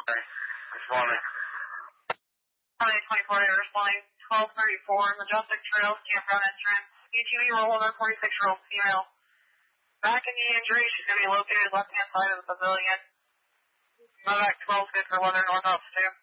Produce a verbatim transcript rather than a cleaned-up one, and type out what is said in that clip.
Responding. County twenty-four, responding twelve thirty-four, Majestic Trails, campground entrance. U T V rollover, forty-six-year-old female. Back in the injury, she's going to be located left-hand side of the pavilion. Movac twelve, good for weather, north altitude.